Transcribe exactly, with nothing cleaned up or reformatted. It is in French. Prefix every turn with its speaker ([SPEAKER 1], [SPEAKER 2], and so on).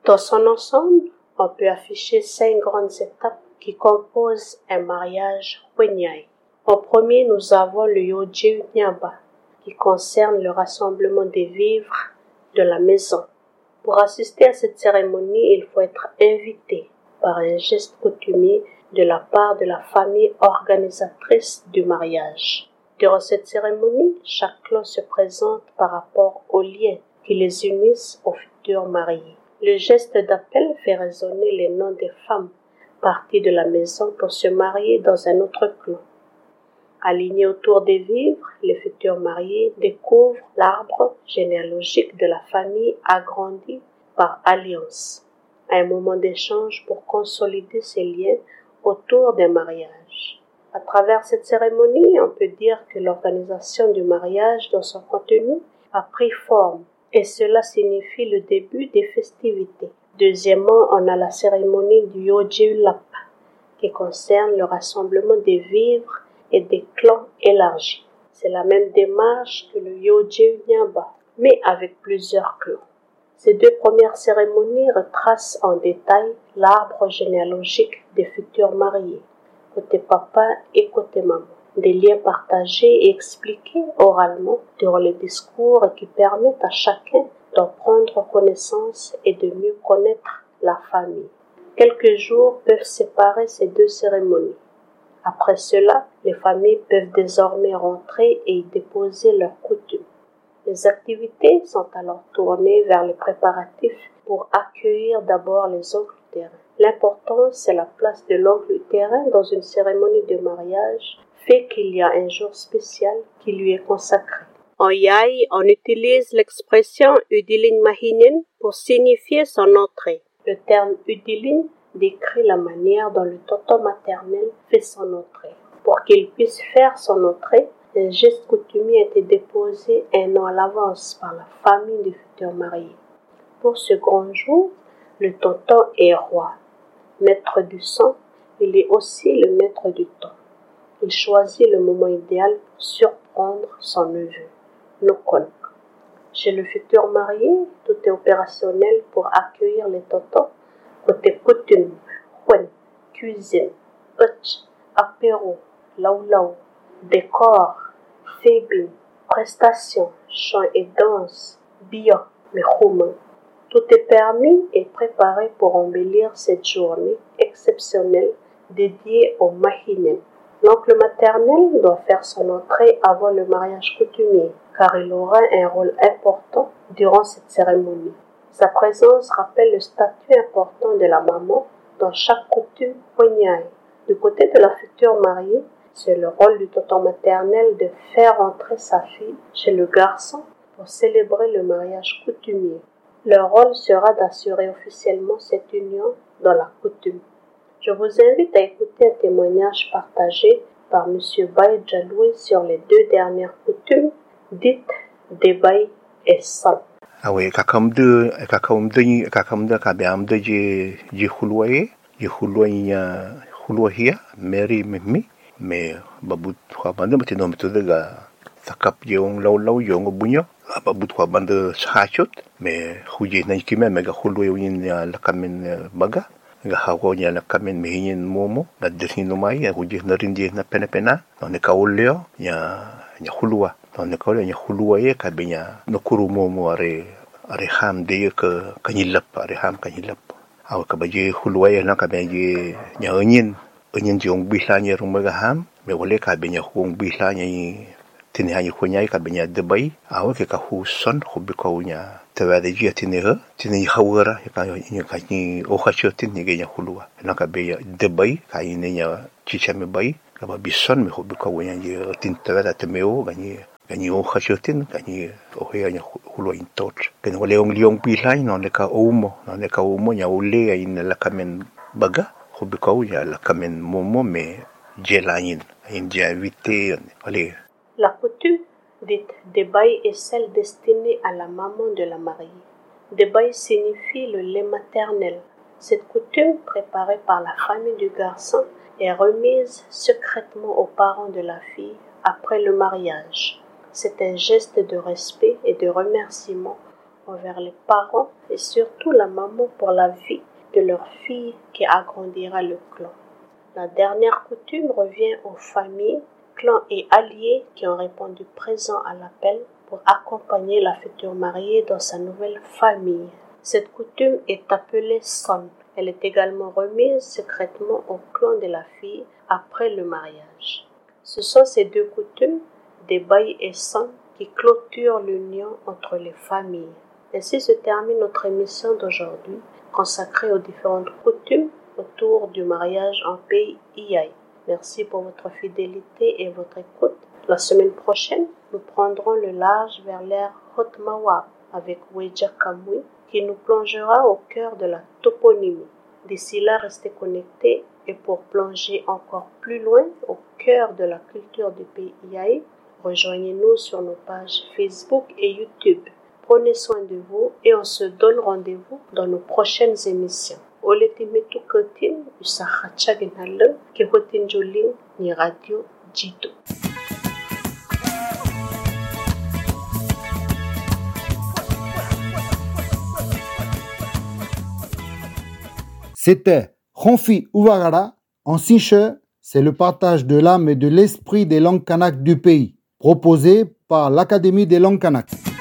[SPEAKER 1] Dans son ensemble, on peut afficher cinq grandes étapes qui composent un mariage Wenyai. En premier, nous avons le Yojiu Nyaba, qui concerne le rassemblement des vivres de la maison. Pour assister à cette cérémonie, il faut être invité par un geste coutumier de la part de la famille organisatrice du mariage. Durant cette cérémonie, chaque clan se présente par rapport aux liens qui les unissent aux futurs mariés. Le geste d'appel fait résonner les noms des femmes parties de la maison pour se marier dans un autre clan. Alignés autour des vivres, les futurs mariés découvrent l'arbre généalogique de la famille agrandi par alliance, un moment d'échange pour consolider ces liens autour d'un mariage. À travers cette cérémonie, on peut dire que l'organisation du mariage dans son contenu a pris forme et cela signifie le début des festivités. Deuxièmement, on a la cérémonie du Yojiu Lapa qui concerne le rassemblement des vivres et des clans élargis. C'est la même démarche que le Yojiu Nyaba, mais avec plusieurs clans. Ces deux premières cérémonies retracent en détail l'arbre généalogique des futurs mariés, côté papa et côté maman. Des liens partagés et expliqués oralement durant les discours qui permettent à chacun d'en prendre connaissance et de mieux connaître la famille. Quelques jours peuvent séparer ces deux cérémonies. Après cela, les familles peuvent désormais rentrer et y déposer leurs coutumes. Les activités sont alors tournées vers les préparatifs pour accueillir d'abord les oncles terrains. L'important, c'est la place de l'oncle terrain dans une cérémonie de mariage, fait qu'il y a un jour spécial qui lui est consacré. En Yai, on utilise l'expression Udilin Mahinen pour signifier son entrée. Le terme Udilin décrit la manière dont le tonton maternel fait son entrée. Pour qu'il puisse faire son entrée, un geste coutumier a été déposé un an à l'avance par la famille du futur marié. Pour ce grand jour, le tonton est roi. Maître du sang, il est aussi le maître du temps. Il choisit le moment idéal pour surprendre son neveu, Nokon. Chez le futur marié, tout est opérationnel pour accueillir les tontons. Côté coutume, Huen, cuisine, hutch, apéro, laulau, décor, fébine, prestations, chant et danse, bio, mechoumen. Tout est permis et préparé pour embellir cette journée exceptionnelle dédiée au Mahinen. L'oncle maternel doit faire son entrée avant le mariage coutumier, car il aura un rôle important durant cette cérémonie. Sa présence rappelle le statut important de la maman dans chaque coutume Wenyai. Du côté de la future mariée, c'est le rôle du tonton maternel de faire entrer sa fille chez le garçon pour célébrer le mariage coutumier. Leur rôle sera d'assurer officiellement cette union dans la coutume. Je vous invite à écouter un témoignage partagé par M. Baye Jaloui sur les deux dernières coutumes dites Debay et Sal.
[SPEAKER 2] Ah oui, kakamde, kakamde, kakamde, kabiamde, je, je hulwaye, je hulwaye, hulwahia, Mary Mimi, mais babut kwabande, mais non, mais tout de ga, sakap yong lau lau yong bunyo, babut kwabande sahachot, mais huje naikime, mega hulwaye ya lakamen baga. Nga hawo niya na kamen mehinin momo na desin numai ya huje na rindi na pena pena no ne kauleo nya nya hulua no ne kauleo nya hulua ye kabenya no kuru momo are are ham de ke kanyilap are ham kanyilap aw ka baje hulua ye na kabenya nya onyin onyin jong bihlanya rumaga ham me wale kabenya hung bihlanya tini hanyi kunyai kabenya debai aw ke ka huson hubi kaunya tawada jia tini ha tini hawara ka nya ka ni ohacho tini ge nya hulua na ka be debai ka ni nya chichame bai ka ba bison me hubi kaunya je tin tawada temeo ga ni ga ni ohacho tin ga ni ohya nya hulua intot ke no leong liong pilai no ne ka umo no ne ka umo nya ule in la kamen baga hubi kaunya la kamen momo me jelanin in dia invité allez.
[SPEAKER 1] La coutume dite Debay est celle destinée à la maman de la mariée. Debay signifie le lait maternel. Cette coutume, préparée par la famille du garçon, est remise secrètement aux parents de la fille après le mariage. C'est un geste de respect et de remerciement envers les parents et surtout la maman pour la vie de leur fille qui agrandira le clan. La dernière coutume revient aux familles, clans et alliés qui ont répondu présent à l'appel pour accompagner la future mariée dans sa nouvelle famille. Cette coutume est appelée son. Elle est également remise secrètement au clan de la fille après le mariage. Ce sont ces deux coutumes, des bail et son, qui clôturent l'union entre les familles. Ainsi se termine notre émission d'aujourd'hui, consacrée aux différentes coutumes autour du mariage en pays Iai. Merci pour votre fidélité et votre écoute. La semaine prochaine, nous prendrons le large vers l'ère Hotmawab avec Weja Kamui qui nous plongera au cœur de la toponymie. D'ici là, restez connectés et pour plonger encore plus loin au cœur de la culture du pays Iai, rejoignez-nous sur nos pages Facebook et YouTube. Prenez soin de vous et on se donne rendez-vous dans nos prochaines émissions. Oletimetu Kotin, Usahachagenale, Kehotin Joling, ni Radio Jito.
[SPEAKER 3] C'était Ronfi Ouagara. En Sinche, c'est le partage de l'âme et de l'esprit des langues kanak du pays, proposé par l'Académie des langues kanak.